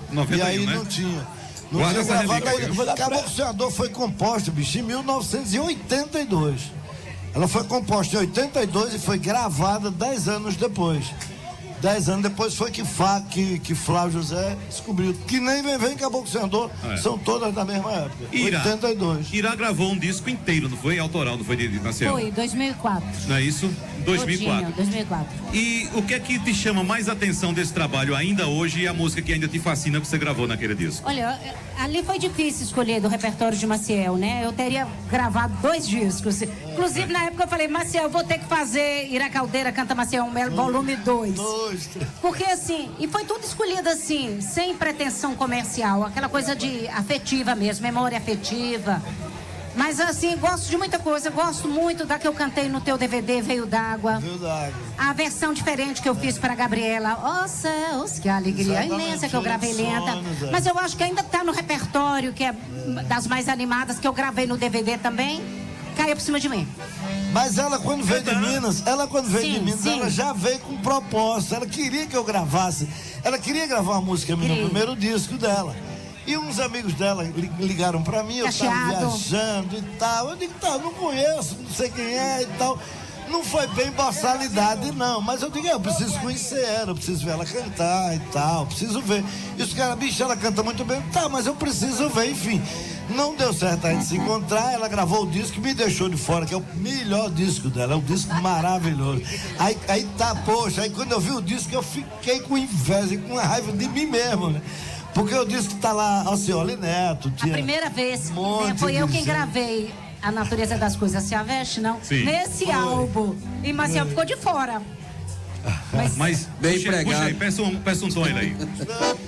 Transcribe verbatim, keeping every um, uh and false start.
noventa e um, e aí né? não tinha. Não Guarda tinha essa gravado relíquia, ainda. Caboclo Sonhador foi composta, bicho, em mil novecentos e oitenta e dois. Ela foi composta em oitenta e dois e foi gravada dez anos depois. Dez anos depois foi que, Fá, que, que Flávio José descobriu. Que nem Vem Vem Caboclo Sonhador, é. São todas da mesma época. Irá, oitenta e dois. Irá gravou um disco inteiro, não foi? Autoral, não foi de, de Maciel? Foi, dois mil e quatro. Não é isso? dois mil e quatro. Todinho, dois mil e quatro. E o que é que te chama mais atenção desse trabalho ainda hoje e a música que ainda te fascina que você gravou naquele disco? Olha, ali foi difícil escolher do repertório de Maciel, né? Eu teria gravado dois discos. Inclusive, na época eu falei, Maciel, eu vou ter que fazer Ira Caldeira Canta Maciel Melo, volume dois. Dois, três. Porque assim, e foi tudo escolhido assim, sem pretensão comercial, aquela coisa de afetiva mesmo, memória afetiva. Mas assim, gosto de muita coisa, gosto muito da que eu cantei no teu D V D, Veio d'Água. Veio d'Água. A versão diferente que eu fiz para Gabriela, ó céus, que alegria Exatamente, imensa que eu gravei lenta. sonhos, é. Mas eu acho que ainda tá no repertório, que é das mais animadas, que eu gravei no D V D também, caiu por cima de mim. Mas ela quando veio de Minas, ela quando veio Sim, de Minas, sim. ela já veio com proposta, ela queria que eu gravasse, ela queria gravar uma música minha no Queria. primeiro disco dela. E uns amigos dela li- ligaram pra mim, eu tava Cacheado. viajando e tal, eu digo, tá, não conheço, não sei quem é e tal. Não foi bem boçalidade, não, mas eu digo, eu preciso conhecer ela, eu preciso ver ela cantar e tal, preciso ver. E os caras, bicho, ela canta muito bem, tá, mas eu preciso ver, enfim. Não deu certo a gente se encontrar, ela gravou o disco e me deixou de fora, que é o melhor disco dela, é um disco maravilhoso. Aí, aí tá, poxa, aí quando eu vi o disco, eu fiquei com inveja e com raiva de mim mesmo, né? Porque o disco tá lá, Alcione Neto, A tinha primeira vez, um monte né, foi de eu quem gente. gravei A Natureza das Coisas Se Aveste, não? Sim. Nesse Foi. álbum. E Maciel ficou de fora. Mas Mas, Bem puxa, puxa empregado. aí, peça um, peça um som ele aí.